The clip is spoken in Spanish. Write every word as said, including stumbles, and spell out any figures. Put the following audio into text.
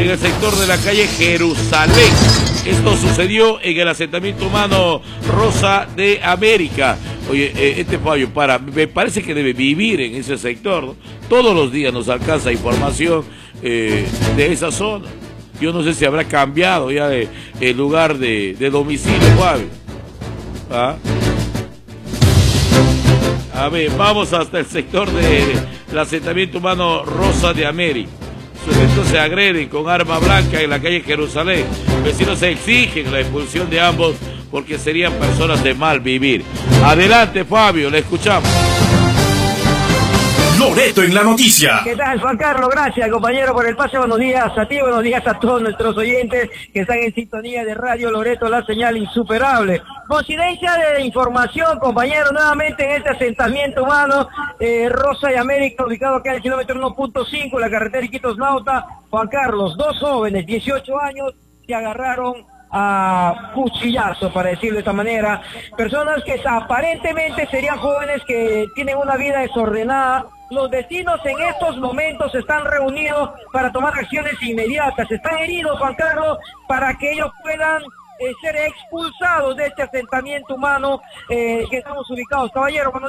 en el sector de la calle Jerusalén. Esto sucedió en el asentamiento humano Rosa de América. Oye, eh, este Fabio, para, me parece que debe vivir en ese sector, ¿no? Todos los días nos alcanza información eh, de esa zona. Yo no sé si habrá cambiado ya de, el lugar de, de domicilio, Fabio. ¿Ah? A ver, vamos hasta el sector del asentamiento humano Rosa de América. Sujetos se agreden con arma blanca en la calle Jerusalén. Vecinos exigen la expulsión de ambos porque serían personas de mal vivir. Adelante, Fabio, le escuchamos. Loreto en la noticia. ¿Qué tal, Juan Carlos? Gracias, compañero, por el pase. Buenos días a ti, buenos días a todos nuestros oyentes que están en sintonía de Radio Loreto, la señal insuperable. Coincidencia de información, compañero, nuevamente en este asentamiento humano, eh, Rosa de América, ubicado acá en el kilómetro uno punto cinco, la carretera Iquitos-Nauta. Juan Carlos, dos jóvenes, dieciocho años, se agarraron a cuchillazo, para decirlo de esta manera. Personas que aparentemente serían jóvenes que tienen una vida desordenada. Los vecinos en estos momentos están reunidos para tomar acciones inmediatas. Están heridos, Juan Carlos, para que ellos puedan eh, ser expulsados de este asentamiento humano eh, que estamos ubicados. Caballero, cuando